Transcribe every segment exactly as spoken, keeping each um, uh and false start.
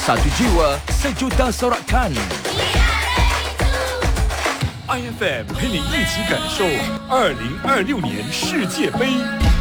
Satu jiwa, sejuta sorakan. I F M 陪你一起感受二零二六年世界杯。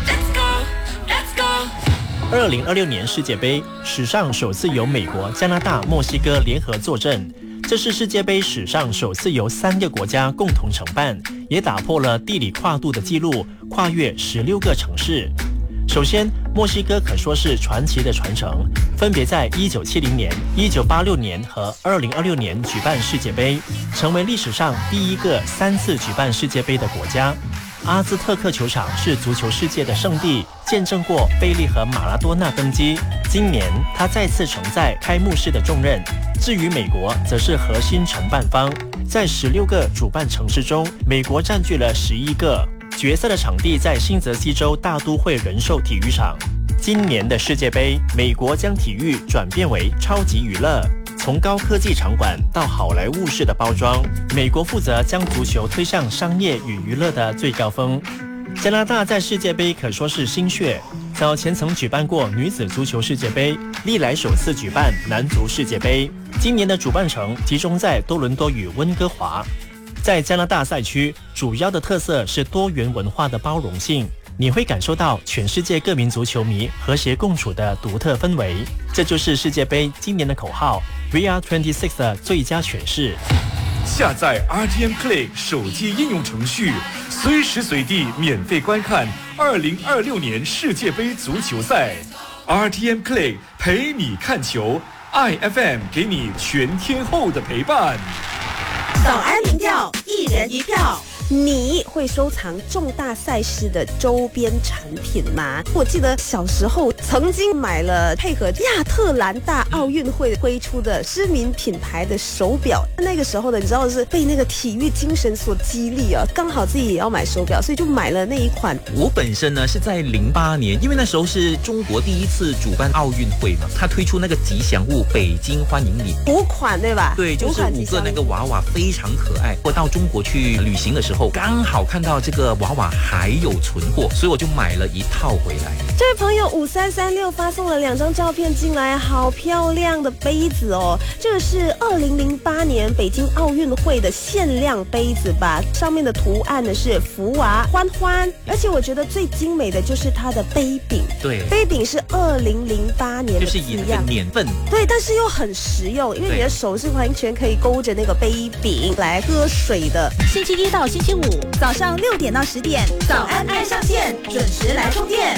二零二六年世界杯史上首次由美国、加拿大、墨西哥联合坐镇，这是世界杯史上首次由三个国家共同承办，也打破了地理跨度的纪录，跨越十六个城市。首先，墨西哥可说是传奇的传承，分别在一九七零年、一九八六年和二零二六年举办世界杯，成为历史上第一个三次举办世界杯的国家。阿兹特克球场是足球世界的圣地，见证过贝利和马拉多纳登基。今年他再次承载开幕式的重任。至于美国，则是核心承办方，在十六个主办城市中，美国占据了十一个。决赛的场地在新泽西州大都会人寿体育场。今年的世界杯，美国将体育转变为超级娱乐，从高科技场馆到好莱坞式的包装，美国负责将足球推向商业与娱乐的最高峰。加拿大在世界杯可说是新血，早前曾举办过女子足球世界杯，历来首次举办男足世界杯。今年的主办城集中在多伦多与温哥华。在加拿大赛区，主要的特色是多元文化的包容性，你会感受到全世界各民族球迷和谐共处的独特氛围。这就是世界杯今年的口号 We are 二十六 的最佳诠释。 下载 R T M Play 手机应用程序，随时随地免费观看二零二六年世界杯足球赛。R T M Play 陪你看球 ，I F M 给你全天候的陪伴。 早安民调，一人一票。你会收藏重大赛事的周边产品吗？我记得小时候曾经买了配合亚特兰大奥运会推出的知名品牌的手表，那个时候呢，你知道是被那个体育精神所激励啊，刚好自己也要买手表，所以就买了那一款。 我本身呢是在零八年，因为那时候是中国第一次主办奥运会嘛，他推出那个吉祥物北京欢迎你五款，对吧？ 对，就是五个那个娃娃非常可爱。我到中国去旅行的时候，刚好看到这个娃娃还有存货，所以我就买了一套回来。 这位朋友五三三六发送了两张照片进来，好漂亮的杯子哦！这个是二零零八年北京奥运会的限量杯子吧？上面的图案呢是福娃欢欢，而且我觉得最精美的就是它的杯柄。 对， 杯柄是二零零八年的字样， 就是以那个年份。 对，但是又很实用，因为你的手是完全可以勾着那个杯柄来喝水的。 星期一到星期五早上六点到十点， 早安爱上线，准时来充电。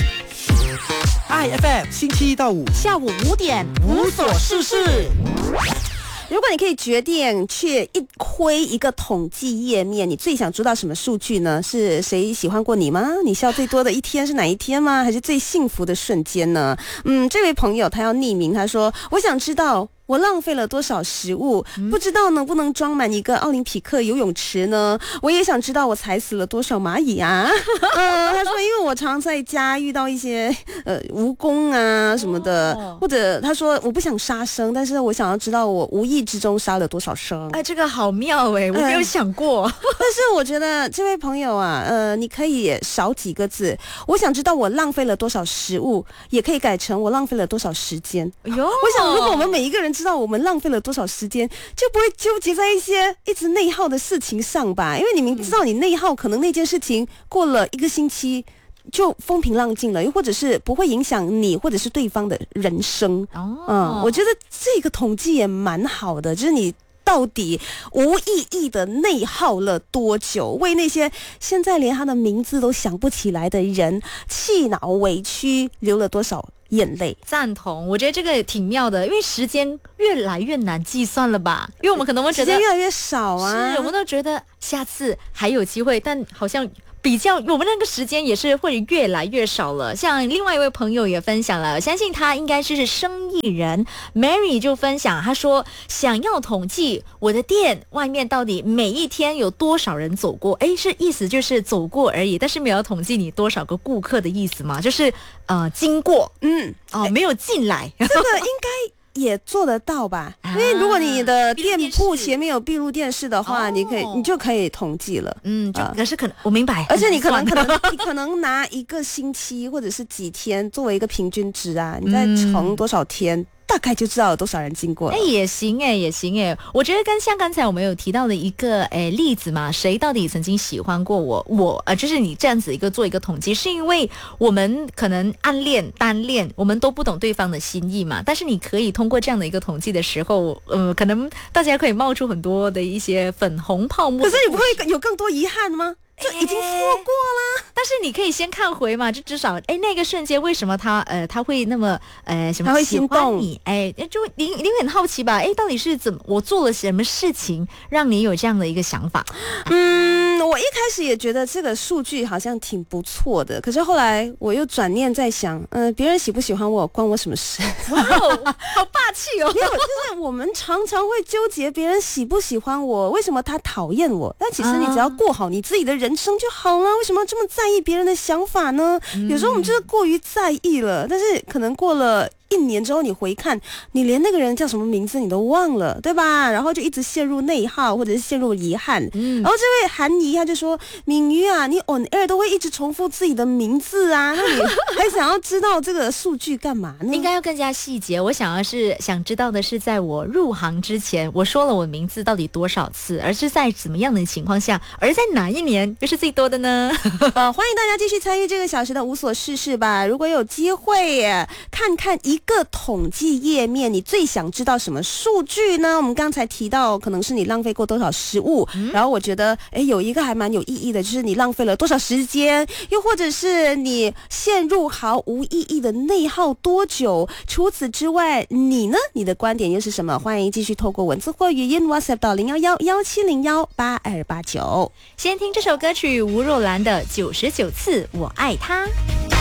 I F M 星期一到五下午五点无所事事。 如果你可以决定去一窥一个统计页面，你最想知道什么数据呢？是谁喜欢过你吗？你笑最多的一天是哪一天吗？还是最幸福的瞬间呢？嗯，这位朋友他要匿名，他说我想知道我浪费了多少食物，不知道能不能装满一个奥林匹克游泳池呢？我也想知道我踩死了多少蚂蚁啊！呃，他说因为我常在家遇到一些呃蜈蚣啊什么的，哦、或者他说我不想杀生，但是我想要知道我无意之中杀了多少生。 哎，这个好妙哎，我没有想过。呃、 但是我觉得这位朋友啊，呃，你可以少几个字，我想知道我浪费了多少食物，也可以改成我浪费了多少时间。哎呦，我想如果我们每一个人知道我们浪费了多少时间，就不会纠结在一些一直内耗的事情上吧？因为你明知道你内耗，可能那件事情过了一个星期就风平浪静了，又或者是不会影响你或者是对方的人生。哦，嗯，我觉得这个统计也蛮好的，就是你到底无意义的内耗了多久，为那些现在连他的名字都想不起来的人气恼委屈流了多少眼泪。 赞同，我觉得这个也挺妙的，因为时间越来越难计算了吧？因为我们可能会觉得时间越来越少啊， 是我们都觉得下次还有机会，但好像比较我们那个时间也是会越来越少了。像另外一位朋友也分享了，相信他应该是生意人 Mary 就分享，他说想要统计我的店外面到底每一天有多少人走过。诶，是意思就是走过而已，但是没有统计你多少个顾客的意思吗？就是呃经过，嗯，哦，没有进来。 这个应该也做得到吧？因为如果你的店铺前面有闭路电视的话，你可以，你就可以统计了。 嗯，就可是可能我明白， 而且你可能可能你可能拿一个星期或者是几天作为一个平均值啊，你再乘多少天。 大概就知道有多少人经过了。 哎，也行哎，也行哎。我觉得跟像刚才我们有提到的一个哎例子嘛，谁到底曾经喜欢过我？我呃，就是你这样子一个做一个统计，是因为我们可能暗恋、单恋，我们都不懂对方的心意嘛。但是你可以通过这样的一个统计的时候，呃，可能大家可以冒出很多的一些粉红泡沫。 可是你不会有更多遗憾吗？就已经错过了， 但是你可以先看回嘛，就至少哎那个瞬间为什么他呃他会那么呃什么他会心动你哎，就你你很好奇吧？哎，到底是怎么我做了什么事情让你有这样的一个想法？ 嗯，我一开始也觉得这个数据好像挺不错的，可是后来我又转念在想，嗯、呃，别人喜不喜欢我关我什么事？ 哇哦，好霸气哦！ 没有，就是我们常常会纠结别人喜不喜欢我，为什么他讨厌我？但其实你只要过好你自己的人生就好了，为什么要这么在意别人的想法呢？嗯、有时候我们就是过于在意了，但是可能过了一年之后，你回看，你连那个人叫什么名字你都忘了，对吧？然后就一直陷入内耗，或者是陷入遗憾。嗯、然后这位韩怡他就说：“敏瑜啊，你 on air 都会一直重复自己的名字啊，那你还想要知道这个数据干嘛呢？” 应该要更加细节。我想要是想知道的是，在我入行之前，我说了我名字到底多少次，而是在怎么样的情况下，而在哪一年又是最多的呢？ 呃，欢迎大家继续参与这个小时的无所事事吧。如果有机会看看一个统计页面，你最想知道什么数据呢？我们刚才提到可能是你浪费过多少食物、嗯、然后我觉得诶有一个还蛮有意义的，就是你浪费了多少时间，又或者是你陷入毫无意义的内耗多久。除此之外，你呢？你的观点又是什么？欢迎继续透过文字或语音 WhatsApp 到零一一一七零一八二八九。 先听这首歌曲吴若兰的九十九次我爱他。